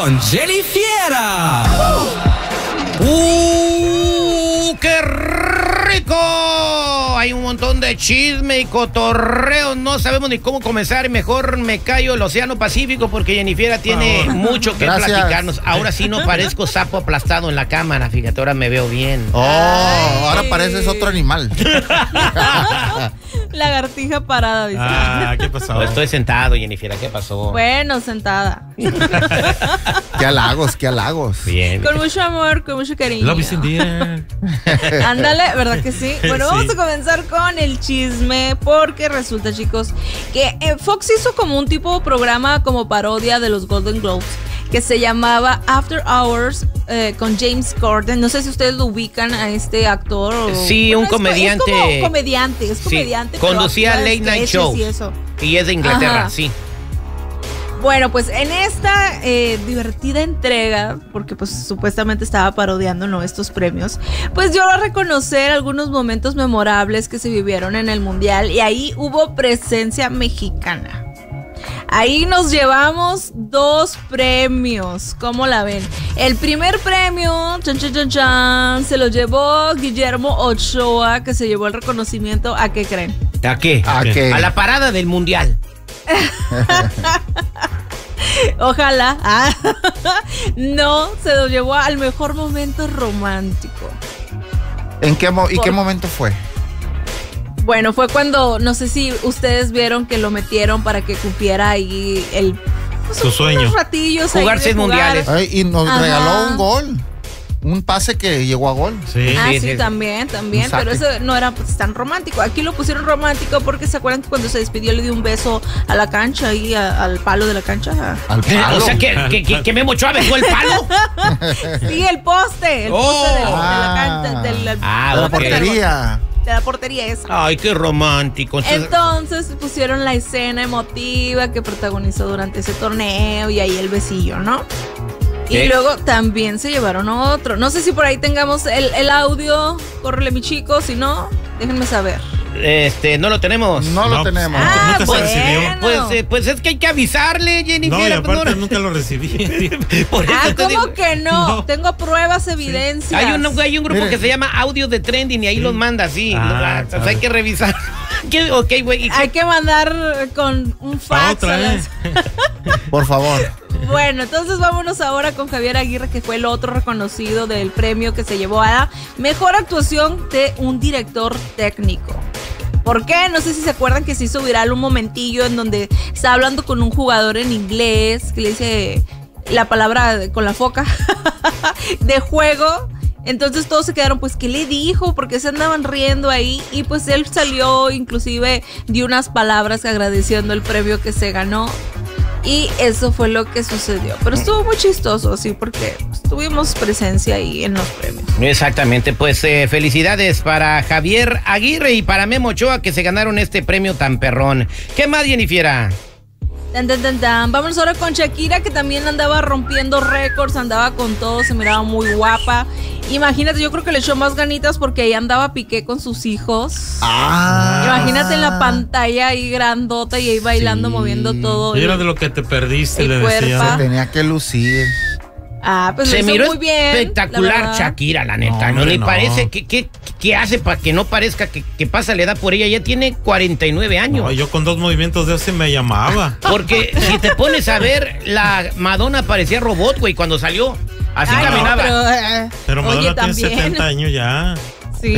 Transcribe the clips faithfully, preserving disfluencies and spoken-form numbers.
con Jenny Fiera. ¡Uh! ¡Qué rico! Hay un montón de chisme y cotorreo. No sabemos ni cómo comenzar. Y mejor me callo el Océano Pacífico porque Jennifer tiene oh. mucho que Gracias. platicarnos. Ahora sí no parezco sapo aplastado en la cámara. Fíjate, ahora me veo bien. Oh, Ay. ahora pareces otro animal. Lagartija parada, dice. Ah, ¿qué pasó? No, estoy sentado, Jennifer. ¿Qué pasó? Bueno, sentada. Qué halagos, qué halagos. Bien. Con mucho amor, con mucho cariño. Love is in the air. Ándale, ¿verdad que sí? Bueno, sí. Vamos a comenzar con el chisme porque resulta, chicos, que eh, Fox hizo como un tipo de programa como parodia de los Golden Globes que se llamaba After Hours eh, con James Corden. No sé si ustedes lo ubican a este actor. O, sí, bueno, un es, comediante. Es como comediante, es comediante. Sí, conducía Late Night Show. Y, eso. y es de Inglaterra, Ajá. sí. Bueno, pues en esta eh, divertida entrega, porque pues supuestamente estaba parodiando, ¿no?, estos premios, pues yo voy a reconocer algunos momentos memorables que se vivieron en el Mundial y ahí hubo presencia mexicana. Ahí nos llevamos dos premios, ¿cómo la ven? El primer premio, chan, chan, chan, chan, se lo llevó Guillermo Ochoa, que se llevó el reconocimiento, ¿a qué creen? ¿A qué? ¿A qué? A la parada del Mundial. Ojalá. Ah, no, se lo llevó al mejor momento romántico. ¿En qué, mo- ¿Y qué momento fue? Bueno, fue cuando, no sé si ustedes vieron que lo metieron para que cumpliera ahí el... Pues, su sueño. Unos ratillos Jugarse mundiales. Ay, y nos Ajá. regaló un gol. Un pase que llegó a gol. Sí, ah, sí, sí, sí. también, también. Pero eso no era pues, tan romántico. Aquí lo pusieron romántico porque se acuerdan que cuando se despidió le dio un beso a la cancha y al palo de la cancha. ¿Al palo? O sea, que, que, que, que Memo Ochoa besó el palo. Sí, el poste. El oh. poste de, de la cancha. De la, ah, de la portería. De la portería esa. Ay, qué romántico. Entonces pusieron la escena emotiva que protagonizó durante ese torneo y ahí el besillo, ¿no? ¿Qué? Y luego también se llevaron otro. No sé si por ahí tengamos el, el audio. Córrele, mi chico. Si no, déjenme saber. Este, no lo tenemos. No, no lo tenemos. Ah, nunca bueno. se recibió. Pues, eh, pues es que hay que avisarle, Jennifer. No, y aparte no... nunca lo recibí. Por eso ah, ¿cómo digo? que no? no? Tengo pruebas, evidencias. Sí. Hay, un, hay un grupo Mire. que se llama Audio de Trending y ahí sí. los manda, sí. Ah, o sea, hay que revisar. Ok, güey. Hay que mandar con un fax. Otra vez. Por favor. Bueno, entonces vámonos ahora con Javier Aguirre, que fue el otro reconocido del premio que se llevó a la mejor actuación de un director técnico. ¿Por qué? No sé si se acuerdan que se hizo viral un momentillo en donde está hablando con un jugador en inglés que le dice la palabra con la foca de juego. Entonces todos se quedaron, pues, ¿qué le dijo? Porque se andaban riendo ahí. Y pues él salió, inclusive dio unas palabras agradeciendo el premio que se ganó. Y eso fue lo que sucedió. Pero estuvo muy chistoso, sí, porque pues, tuvimos presencia ahí en los premios. Exactamente, pues eh, felicidades para Javier Aguirre y para Memo Ochoa que se ganaron este premio tan perrón. ¿Qué más, Jennifer? Tan, tan, tan, tan. Vámonos ahora con Shakira, que también andaba rompiendo récords, andaba con todo, se miraba muy guapa. Imagínate, yo creo que le echó más ganitas porque ahí andaba Piqué con sus hijos. Ah. Imagínate en la pantalla ahí grandota y ahí bailando, sí. moviendo todo. Era de lo que te perdiste, el le decía. Se tenía que lucir. Ah, pues se lo miró hizo muy bien, espectacular la Shakira, la neta. No, ¿No le no. parece? ¿Qué, qué, qué hace para que no parezca que, que pasa la edad por ella? Ya tiene cuarenta y nueve años. No, yo con dos movimientos de ese me llamaba. Porque si te pones a ver, la Madonna parecía robot, güey, cuando salió. Así Ay, caminaba. No, pero, eh, pero Madonna oye, tiene también. setenta años ya. Sí.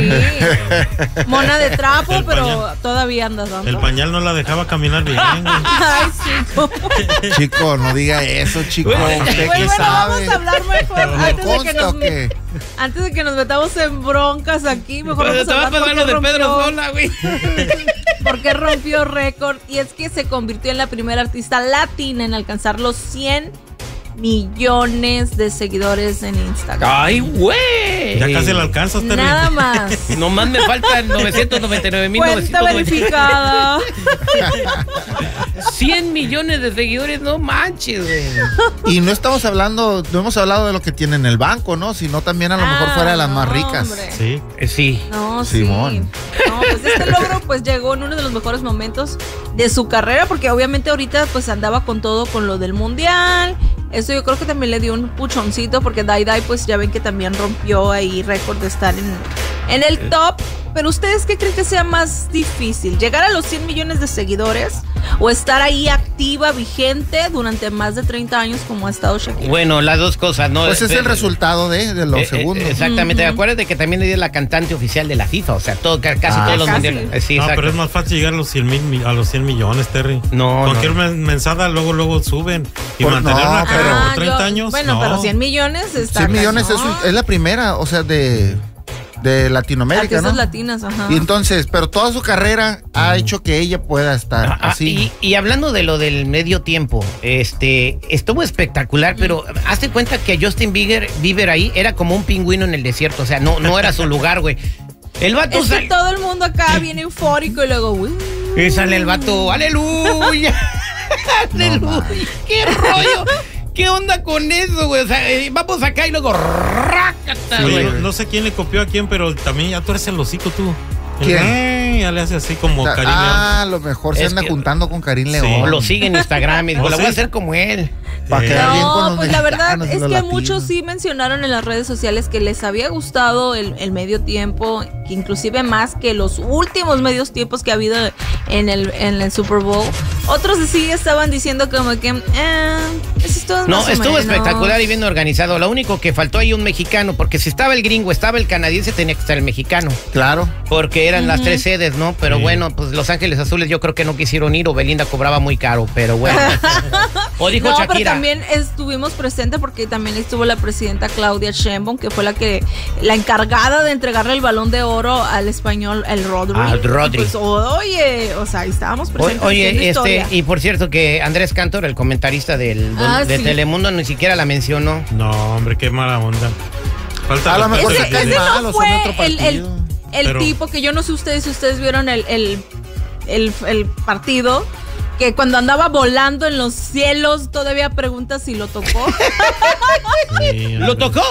Mona de trapo, El pero pañal. todavía anda dando. El pañal no la dejaba caminar bien. Ay, chico. Chico, no diga eso, chico. Bueno, ¿Usted bueno, qué bueno, sabe? vamos a hablar mejor antes de, que nos, qué? antes de que nos metamos en broncas aquí. Mejor Pero vamos te a va a hablar pasar lo de rompió, Pedro Sola, güey. porque rompió récord. Y es que se convirtió en la primera artista latina en alcanzar los cien millones de seguidores en Instagram. ¡Ay, güey! Ya casi la alcanzas, Terry. Nada más. Nomás me faltan novecientos noventa y nueve mil Cuenta verificada. cien millones de seguidores, no manches, güey. Y no estamos hablando, no hemos hablado de lo que tiene en el banco, ¿no? Sino también a lo mejor Ah, fuera de las no, más ricas. hombre. Sí. Eh, sí. No, Simón. sí. No, pues este logro pues llegó en uno de los mejores momentos de su carrera, porque obviamente ahorita pues andaba con todo con lo del mundial Eso yo creo que también le dio un puchoncito porque Dai Dai pues ya ven que también rompió ahí récord de estar en, en el top. Pero ¿ustedes qué creen que sea más difícil? ¿Llegar a los cien millones de seguidores o estar ahí activa, vigente durante más de treinta años como ha estado Shakira? Bueno, las dos cosas, ¿no? Pues es el resultado de, de los Eh, eh, segundos. exactamente. Ujú. Acuérdate que también ella es la cantante oficial de la FIFA, o sea, todo, ca- casi Ah, todos los casi. mundiales. Sí, No, exacto. pero es más fácil llegar a los cien mil, a los cien millones, Terry. No, Cualquier no. men- mensada luego, luego suben. Y Por- mantener no, una pero- carrera Ah, por treinta yo- años. Bueno, no. pero cien millones está cien millones es, cañón. un- es la primera, o sea, de, de Latinoamérica, Artistas ¿no? latinas, ajá. Y entonces, pero toda su carrera ha hecho que ella pueda estar Ah, así. y, y hablando de lo del medio tiempo, este, estuvo espectacular, pero hazte cuenta que Justin Bieber, Bieber ahí era como un pingüino en el desierto, o sea, no, no era su lugar, güey. El vato Es que sale, todo el mundo acá viene eufórico y luego, uy. y sale el vato, aleluya, aleluya, qué rollo, qué onda con eso, güey, o sea, eh, vamos acá y luego, rácata, Oye, güey. no, no sé quién le copió a quién, pero también ya tú eres el hocico tú. El- ¿Quién? eh, ya le hace así como Ta- Karim León. ah, a lo mejor se Es anda que- juntando con Karim Sí. León. O lo sigue en Instagram y dijo, ¿Oh, la voy sí? a hacer como él. Para Eh, quedar bien con No, los pues la verdad mexicanos y es los que latinos. muchos sí mencionaron en las redes sociales que les había gustado el, el medio tiempo, que inclusive más que los últimos medios tiempos que ha habido en el, en el Super Bowl. Otros sí estaban diciendo como que, eh, eso es todo No, más o estuvo menos. espectacular y bien organizado. Lo único que faltó ahí un mexicano, porque si estaba el gringo, estaba el canadiense, tenía que estar el mexicano. Claro. Porque eran las tres sedes, ¿no? Pero Sí. bueno, pues Los Ángeles Azules yo creo que no quisieron ir o Belinda cobraba muy caro, pero bueno. O dijo No, pero Shakira. también estuvimos presentes porque también estuvo la presidenta Claudia Sheinbaum, que fue la que la encargada de entregarle el balón de oro al español, el Rodri. Al Rodri. Y pues, oye, o sea, ahí estábamos O- presentes. haciendo Oye, este, historia. y por cierto que Andrés Cantor, el comentarista del, Ah, de sí. Telemundo, ni siquiera la mencionó. No, hombre, qué mala onda. Falta A lo respeto mejor de se cae Disney. mal. Ese malo, no son fue otro el, el, partido. el Pero- tipo que yo no sé ustedes si ustedes vieron el, el, el, el partido, que cuando andaba volando en los cielos todavía pregunta si lo tocó. Sí, ¿Lo hombre. tocó?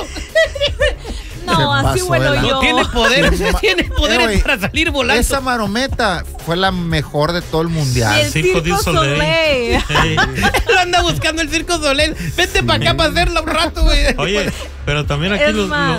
No, Se así pasó bueno de la- yo. No tiene poder, Sí, tiene eh, poderes güey, para salir volando. Esa marometa fue la mejor de todo el Y mundial. el Circo Circo du Soleil. Soleil. Sí. Lo anda buscando el Circo Soleil. Vete para acá para hacerlo un rato, güey. Oye, pero también aquí Es los, más.